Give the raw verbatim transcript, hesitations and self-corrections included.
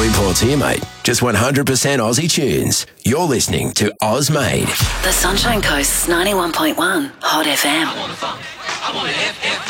No imports here, mate. Just one hundred percent Aussie tunes. You're listening to Ozmade. The Sunshine Coast's ninety-one point one Hot F M. I want the funk. I want it F F